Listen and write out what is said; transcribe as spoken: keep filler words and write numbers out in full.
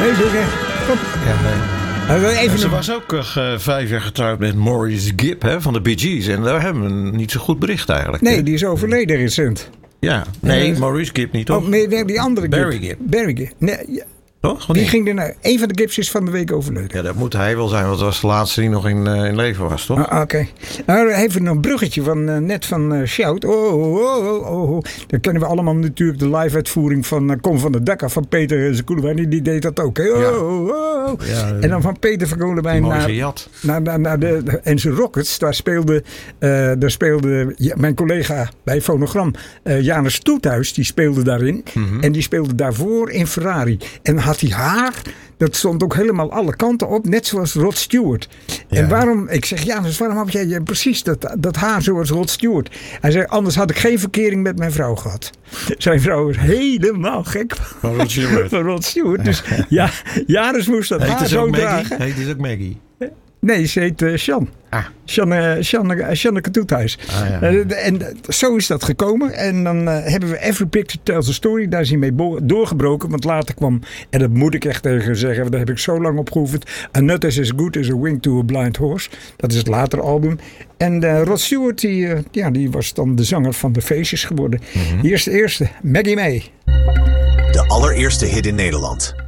meezingen. Kom. Ja, Uh, even ze een... was ook uh, vijf jaar getrouwd met Maurice Gibb hè, van de Bee Gees. En daar hebben we niet zo goed bericht eigenlijk. Nee, die is overleden recent. Ja, nee, uh, Maurice Gibb niet, toch? Oh, nee, nee, die andere Gibb. Barry Gibb. Barry Gibb. Nee, ja. Toch? Die ging er naar. Een van de Gibbs is van de week overleden. Ja, dat moet hij wel zijn, want het was de laatste die nog in, uh, in leven was, toch? Ah, Oké. Okay. Nou, even een bruggetje van uh, net van uh, Shout. Oh, oh, oh, oh, oh. Dan kennen we allemaal natuurlijk de live-uitvoering van uh, Kom van de Dak af van Peter Zekoelewijn. Die deed dat ook. Hè? Oh, Ja. oh, oh. Ja, en dan van Peter van Koelewijn naar, naar, naar, naar de, de en zijn Rockets. Daar speelde, uh, daar speelde ja, mijn collega bij Fonogram, uh, Janus Stoethuis, die speelde daarin. Mm-hmm. En die speelde daarvoor in Ferrari. En had hij haar, dat stond ook helemaal alle kanten op, net zoals Rod Stewart. Ja. En waarom, ik zeg, Janus, waarom heb jij precies dat, dat haar zoals Rod Stewart? Hij zei, anders had ik geen verkering met mijn vrouw gehad. Zijn vrouw is helemaal gek van Rod Stewart. Van Rod Stewart. Dus ja, Janus moest dat heet haar zo dragen. Heet het ook Maggie? Nee, ze heet uh, Sjan. Ah. Sjanne, Sjanne, Sjanneke Toethuis. Ah, ja. uh, en uh, zo is dat gekomen. En dan uh, hebben we Every Picture Tells a Story. Daar is hij mee bo- doorgebroken. Want later kwam, en dat moet ik echt tegen zeggen, want daar heb ik zo lang op geoefend. A Nut is as good as a wing to a blind horse. Dat is het latere album. En uh, Rod Stewart, die, uh, ja, die was dan de zanger van de feestjes geworden. Mm-hmm. Hier is de eerste, Maggie May. De allereerste hit in Nederland.